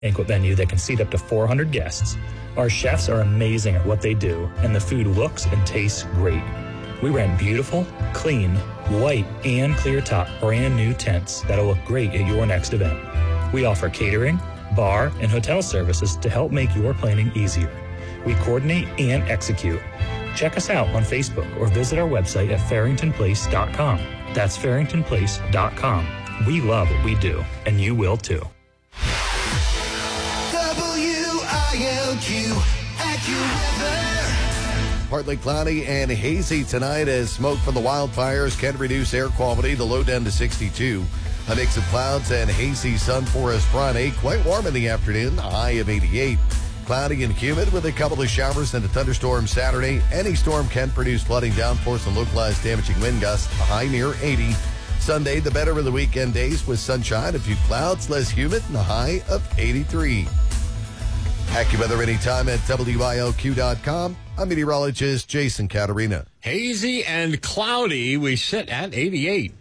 banquet venue that can seat up to 400 guests. Our chefs are amazing at what they do, and the food looks and tastes great. We rent beautiful, clean, white, and clear top brand new tents that'll look great at your next event. We offer catering, bar, and hotel services to help make your planning easier. We coordinate and execute. Check us out on Facebook or visit our website at farringtonplace.com. That's farringtonplace.com. We love what we do, and you will too. WILQ AccuWeather. Partly cloudy and hazy tonight as smoke from the wildfires can reduce air quality. The low down to 62. A mix of clouds and hazy sun for us Friday. Quite warm in the afternoon, a high of 88. Cloudy and humid with a couple of showers and a thunderstorm Saturday. Any storm can produce flooding, downforce, and localized damaging wind gusts, a high near 80. Sunday, the better of the weekend days with sunshine, a few clouds, less humid, and a high of 83. AccuWeather anytime at WILQ.com. I'm meteorologist Jason Caterina. Hazy and cloudy, we sit at 88.